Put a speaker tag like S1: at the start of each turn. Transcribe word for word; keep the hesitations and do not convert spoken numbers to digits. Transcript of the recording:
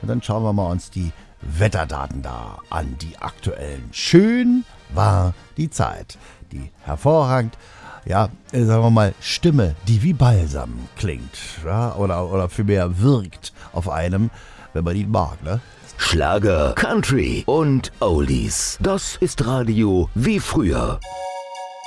S1: Und dann schauen wir mal uns die Wetterdaten da an, die aktuellen. Schön war die Zeit, die hervorragend, ja, sagen wir mal, Stimme, die wie Balsam klingt, ja, oder, oder vielmehr wirkt auf einem, wenn man ihn mag, ne?
S2: Schlager, Country und Oldies. Das ist Radio wie früher.